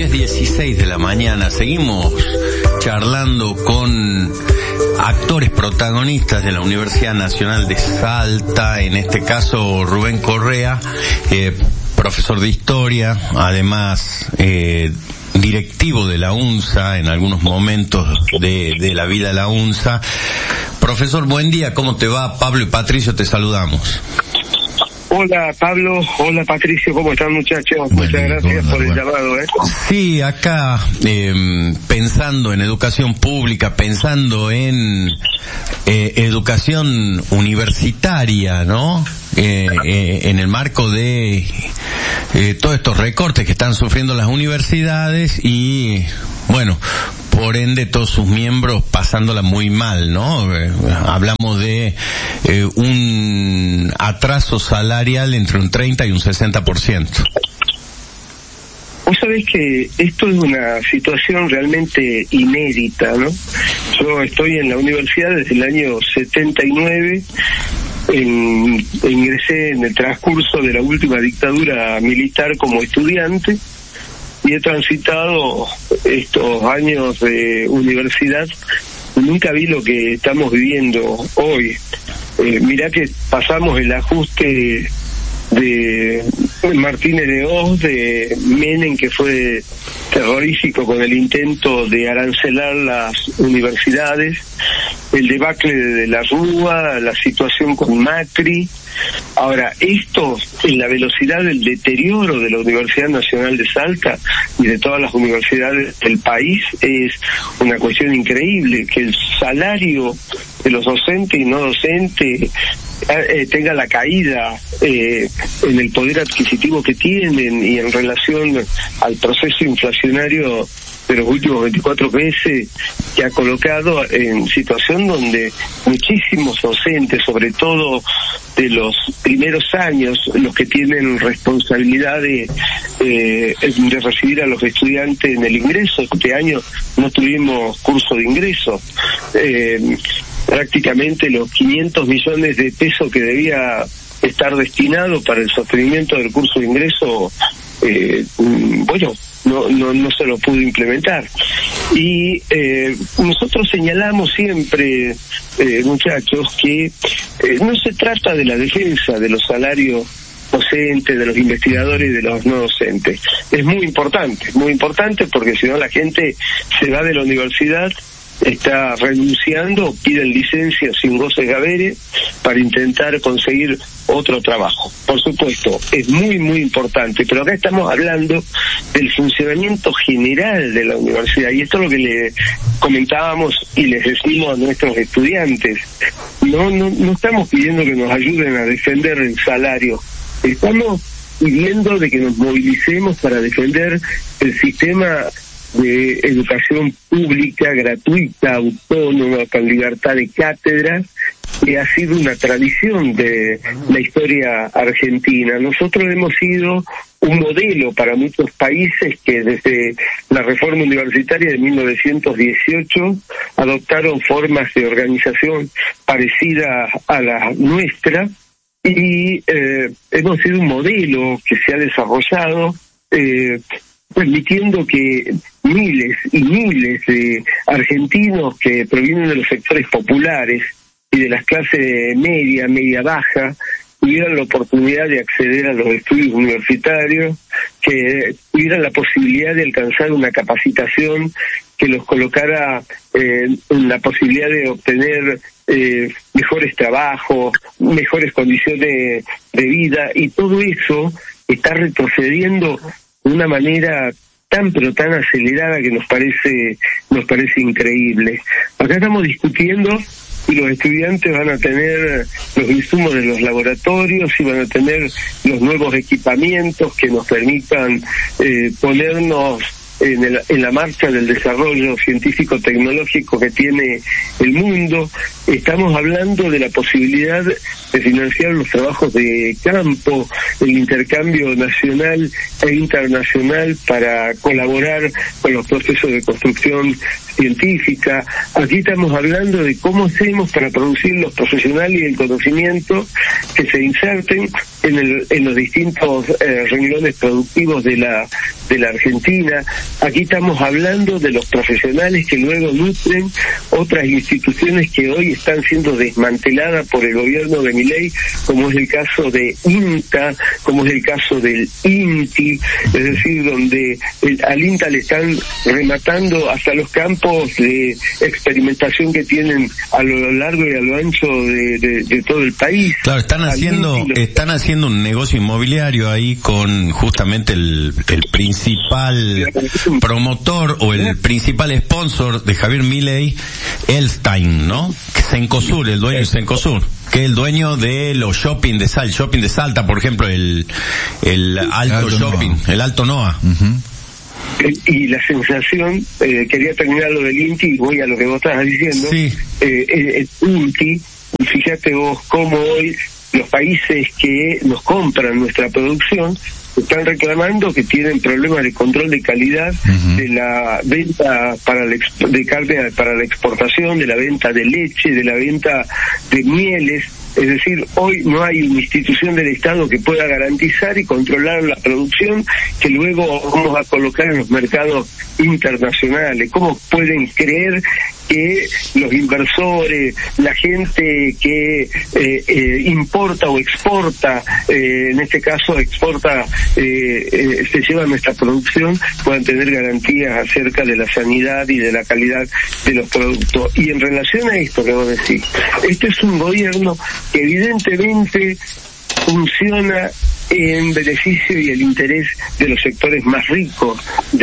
10:16 de la mañana. Seguimos charlando con actores protagonistas de la Universidad Nacional de Salta, en este caso Rubén Correa, profesor de historia, además directivo de la UNSA en algunos momentos de la vida de la UNSA. Profesor, buen día, ¿cómo te va? Pablo y Patricio te saludamos. Hola Pablo, hola Patricio, ¿cómo están muchachos? Muchas gracias por el llamado. Sí, acá pensando en educación pública, pensando en educación universitaria, ¿no? En el marco de todos estos recortes que están sufriendo las universidades y, bueno, por ende todos sus miembros pasándola muy mal, ¿no? Hablamos de un atraso salarial entre un 30 y un 60%. Vos sabés que esto es una situación realmente inédita, ¿no? Yo estoy en la universidad desde el año 79, ingresé en el transcurso de la última dictadura militar como estudiante, y he transitado estos años de universidad y nunca vi lo que estamos viviendo hoy. Mirá que pasamos el ajuste de Martínez de Hoz, de Menem, que fue terrorífico con el intento de arancelar las universidades, el debacle de la Rúa, la situación con Macri. Ahora, esto, en la velocidad del deterioro de la Universidad Nacional de Salta y de todas las universidades del país, es una cuestión increíble, que el salario de los docentes y no docentes tenga la caída en el poder adquisitivo que tienen y en relación al proceso inflacionario de los últimos 24 meses, que ha colocado en situación donde muchísimos docentes, sobre todo de los primeros años, los que tienen responsabilidad de recibir a los estudiantes en el ingreso. Este año no tuvimos curso de ingreso. Prácticamente los 500 millones de pesos que debía estar destinado para el sostenimiento del curso de ingreso, no se lo pudo implementar. Y nosotros señalamos siempre, muchachos, que no se trata de la defensa de los salarios docentes, de los investigadores y de los no docentes. Es muy importante porque si no la gente se va de la universidad, está renunciando, piden licencia sin goces de haberes para intentar conseguir otro trabajo. Por supuesto, es muy importante, pero acá estamos hablando del funcionamiento general de la universidad, y esto es lo que le comentábamos y les decimos a nuestros estudiantes. No estamos pidiendo que nos ayuden a defender el salario, estamos pidiendo de que nos movilicemos para defender el sistema de educación pública, gratuita, autónoma, con libertad de cátedra, que ha sido una tradición de la historia argentina. Nosotros hemos sido un modelo para muchos países que desde la reforma universitaria de 1918 adoptaron formas de organización parecidas a la nuestra, y hemos sido un modelo que se ha desarrollado permitiendo que miles y miles de argentinos que provienen de los sectores populares y de las clases media baja tuvieran la oportunidad de acceder a los estudios universitarios, que tuvieran la posibilidad de alcanzar una capacitación que los colocara en la posibilidad de obtener mejores trabajos, mejores condiciones de vida, y todo eso está retrocediendo de una manera tan acelerada que nos parece increíble. Acá estamos discutiendo y los estudiantes van a tener los insumos de los laboratorios y van a tener los nuevos equipamientos que nos permitan ponernos en la marcha del desarrollo científico-tecnológico que tiene el mundo. Estamos hablando de la posibilidad de financiar los trabajos de campo, el intercambio nacional e internacional para colaborar con los procesos de construcción científica. Aquí estamos hablando de cómo hacemos para producir los profesionales y el conocimiento que se inserten en los distintos renglones productivos de la Argentina. Aquí estamos hablando de los profesionales que luego nutren otras instituciones que hoy están siendo desmanteladas por el gobierno de Milei, como es el caso de INTA, como es el caso del INTI, es decir, donde al INTA le están rematando hasta los campos de experimentación que tienen a lo largo y a lo ancho de todo el país. Claro, están haciendo un negocio inmobiliario ahí con justamente el principal promotor o el principal sponsor de Javier Milei, Elstein, ¿no? Cencosur, el dueño de Cencosur, que es el dueño de los shopping de Salta, por ejemplo, el Alto Shopping, Noa. El Alto Noa. Uh-huh. Y la sensación, quería terminar lo del INTI y voy a lo que vos estabas diciendo. Sí. El INTI, fíjate vos cómo hoy los países que nos compran nuestra producción están reclamando que tienen problemas de control de calidad de la venta de carne para la exportación, de la venta de leche, de la venta de mieles. Es decir, hoy no hay una institución del Estado que pueda garantizar y controlar la producción que luego vamos a colocar en los mercados internacionales. ¿Cómo pueden creer que los inversores, la gente que importa o exporta, en este caso exporta, se lleva nuestra producción, puedan tener garantías acerca de la sanidad y de la calidad de los productos? Y en relación a esto que vos decís, este es un gobierno que evidentemente funciona en beneficio y el interés de los sectores más ricos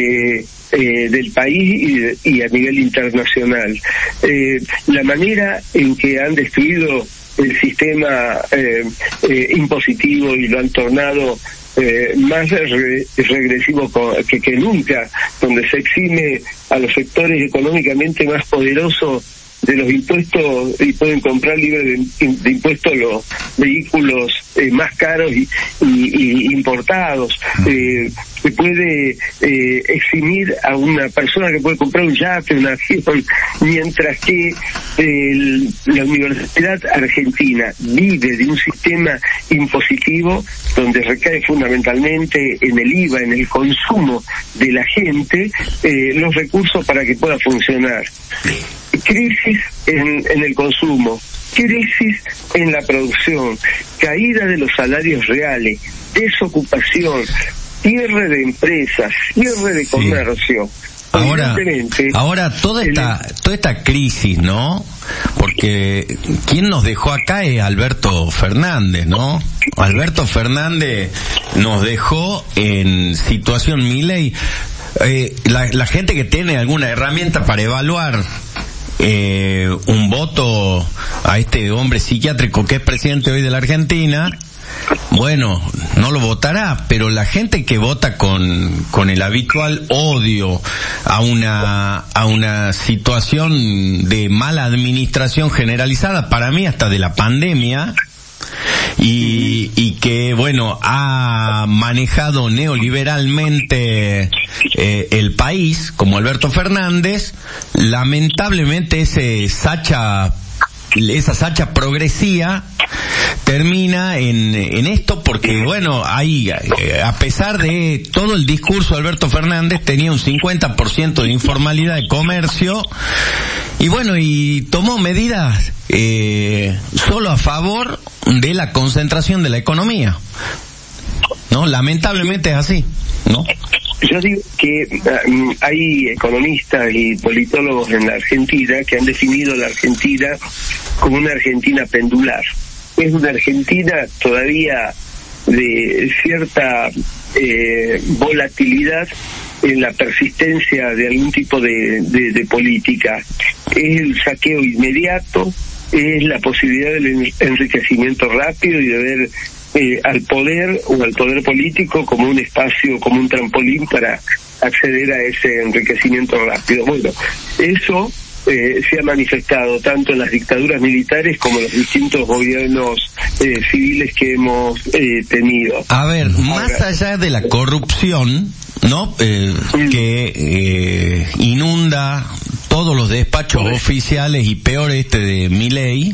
del país y a nivel internacional. La manera en que han destruido el sistema impositivo y lo han tornado más regresivo que nunca, donde se exime a los sectores económicamente más poderosos de los impuestos y pueden comprar libre de impuestos los vehículos más caros y importados. Se puede eximir a una persona que puede comprar un yate, una avión, mientras que la Universidad Argentina vive de un sistema impositivo donde recae fundamentalmente en el IVA, en el consumo de la gente, los recursos para que pueda funcionar. Crisis en el consumo, crisis en la producción, caída de los salarios reales, desocupación, cierre de empresas, cierre de comercio. Ahora toda esta crisis, ¿no? Porque quien nos dejó acá es Alberto Fernández, ¿no? Alberto Fernández nos dejó en situación Milei. La gente que tiene alguna herramienta para evaluar un voto a este hombre psiquiátrico que es presidente hoy de la Argentina, bueno, no lo votará, pero la gente que vota con el habitual odio a una situación de mala administración generalizada, para mí hasta de la pandemia, y que bueno ha manejado neoliberalmente el país, como Alberto Fernández, lamentablemente esa sacha progresiva termina en esto, porque bueno, ahí a pesar de todo el discurso de Alberto Fernández tenía un 50% de informalidad de comercio y bueno, y tomó medidas solo a favor de la concentración de la economía, ¿no? Lamentablemente es así, ¿no? Yo digo que hay economistas y politólogos en la Argentina que han definido la Argentina como una Argentina pendular. Es una Argentina todavía de cierta volatilidad en la persistencia de algún tipo de política. Es el saqueo inmediato, es la posibilidad del enriquecimiento rápido y de ver al poder o al poder político como un espacio, como un trampolín para acceder a ese enriquecimiento rápido. Bueno, eso se ha manifestado tanto en las dictaduras militares como en los distintos gobiernos civiles que hemos tenido. A ver, más allá de la corrupción, ¿no? Que inunda todos los despachos oficiales y peor de Milei,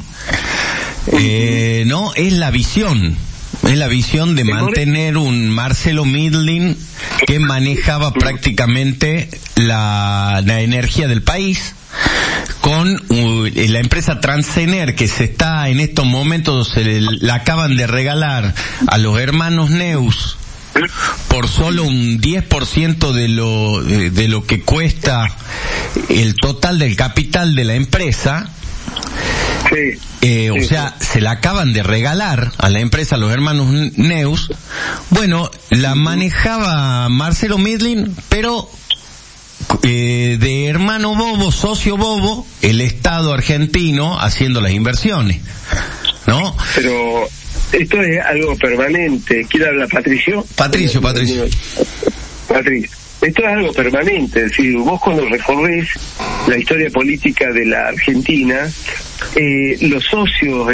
¿no? Es la visión de mantener un Marcelo Midlin que manejaba prácticamente la energía del país, con la empresa Transener, que se está en estos momentos, la acaban de regalar a los hermanos Neus por solo un 10% de lo que cuesta el total del capital de la empresa. O sea, se la acaban de regalar a la empresa los hermanos Neus. Bueno, la manejaba Marcelo Midlin, pero de hermano bobo, socio bobo, el Estado argentino haciendo las inversiones, ¿no? Pero esto es algo permanente. ¿Quiere hablar Patricio? Patricio. Esto es algo permanente, es decir, vos cuando recorres la historia política de la Argentina, los socios